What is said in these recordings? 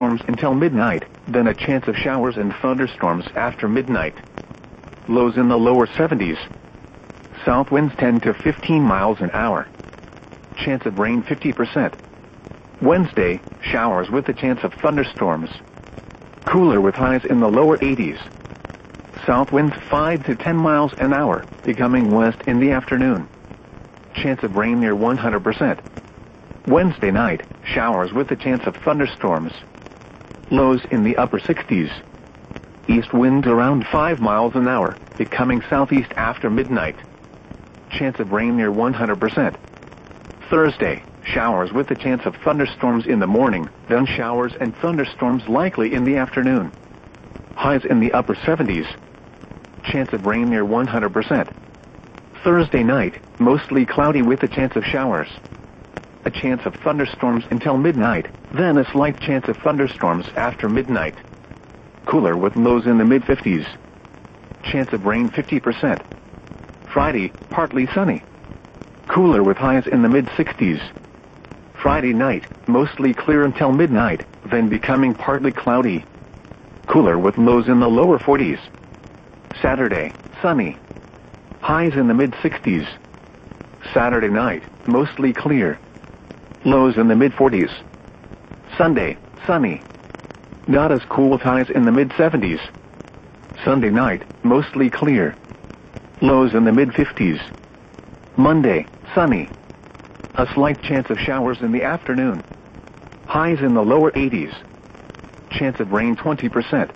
thunderstorms until midnight, then a chance of showers and thunderstorms after midnight. Lows in the lower 70s. South winds 10 to 15 miles an hour. Chance of rain 50%. Wednesday, showers with a chance of thunderstorms. Cooler with highs in the lower 80s. South winds 5 to 10 miles an hour, becoming west in the afternoon. Chance of rain near 100%. Wednesday night, showers with a chance of thunderstorms. Lows in the upper 60s. East winds around 5 miles an hour, becoming southeast after midnight. Chance of rain near 100%. Thursday, showers with a chance of thunderstorms in the morning, then showers and thunderstorms likely in the afternoon. Highs in the upper 70s. Chance of rain near 100%. Thursday night, mostly cloudy with a chance of showers. A chance of thunderstorms until midnight, then a slight chance of thunderstorms after midnight. Cooler with lows in the mid-50s. Chance of rain 50%. Friday, partly sunny. Cooler with highs in the mid-60s. Friday night, mostly clear until midnight, then becoming partly cloudy. Cooler with lows in the lower 40s. Saturday, sunny. Highs in the mid-60s. Saturday night, mostly clear. Lows in the mid-40s. Sunday, sunny. Not as cool with highs in the mid-70s. Sunday night, mostly clear. Lows in the mid-50s. Monday, sunny. A slight chance of showers in the afternoon. Highs in the lower 80s. Chance of rain 20%.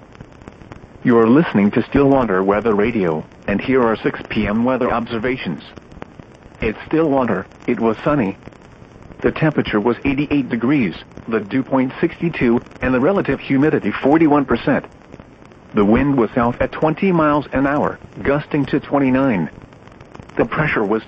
You're listening to Stillwater Weather Radio, and here are 6 p.m. weather observations. At Stillwater, it was sunny. The temperature was 88 degrees, the dew point 62, and the relative humidity 41%. The wind was south at 20 miles an hour, gusting to 29. The pressure was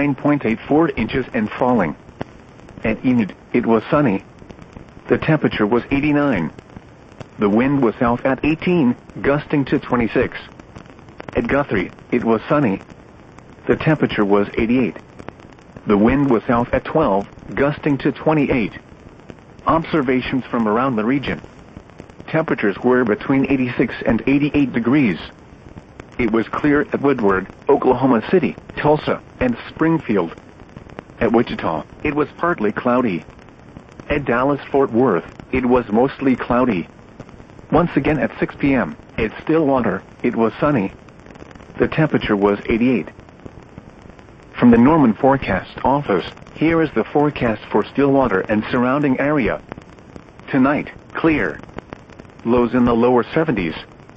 29.84 inches and falling. At Enid, it was sunny. The temperature was 89. The wind was south at 18, gusting to 26. At Guthrie, it was sunny. The temperature was 88. The wind was south at 12, gusting to 28. Observations from around the region. Temperatures were between 86 and 88 degrees. It was clear at Woodward, Oklahoma City, Tulsa, and Springfield. At Wichita, it was partly cloudy. At Dallas-Fort Worth, it was mostly cloudy. Once again at 6 p.m., at Stillwater, it was sunny. The temperature was 88. From the Norman Forecast Office, here is the forecast for Stillwater and surrounding area. Tonight, clear. Lows in the lower 70s.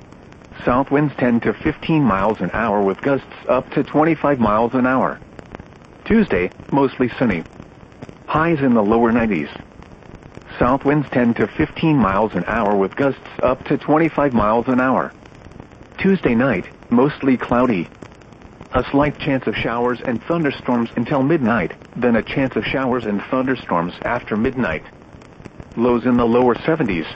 South winds 10 to 15 miles an hour with gusts up to 25 miles an hour. Tuesday, mostly sunny. Highs in the lower 90s. South winds 10 to 15 miles an hour with gusts up to 25 miles an hour. Tuesday night, mostly cloudy. A slight chance of showers and thunderstorms until midnight, then a chance of showers and thunderstorms after midnight. Lows in the lower 70s.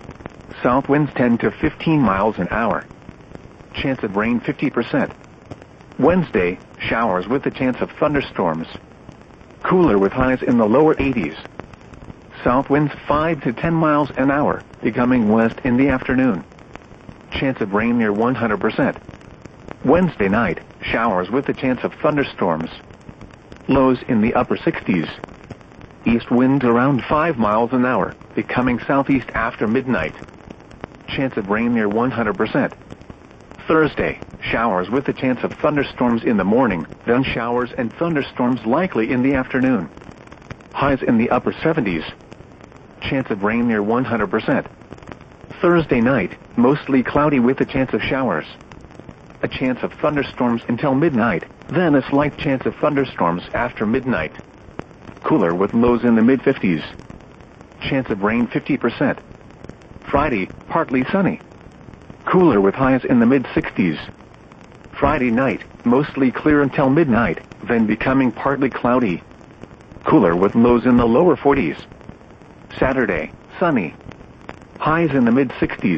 South winds 10 to 15 miles an hour. Chance of rain 50%. Wednesday, showers with a chance of thunderstorms. Cooler with highs in the lower 80s. South winds 5 to 10 miles an hour, becoming west in the afternoon. Chance of rain near 100%. Wednesday night, showers with a chance of thunderstorms. Lows in the upper 60s. East winds around 5 miles an hour, becoming southeast after midnight. Chance of rain near 100%. Thursday, showers with a chance of thunderstorms in the morning, then showers and thunderstorms likely in the afternoon. Highs in the upper 70s. Chance of rain near 100%. Thursday night, mostly cloudy with a chance of showers. A chance of thunderstorms until midnight, then a slight chance of thunderstorms after midnight. Cooler with lows in the mid-50s. Chance of rain 50%. Friday, partly sunny. Cooler with highs in the mid-60s. Friday night, mostly clear until midnight, then becoming partly cloudy. Cooler with lows in the lower 40s. Saturday, sunny. Highs in the mid-60s.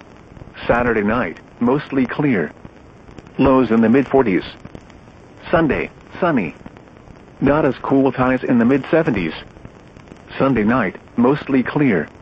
Saturday night, mostly clear. Lows in the mid-40s. Sunday, sunny. Not as cool with highs in the mid-70s. Sunday night, mostly clear.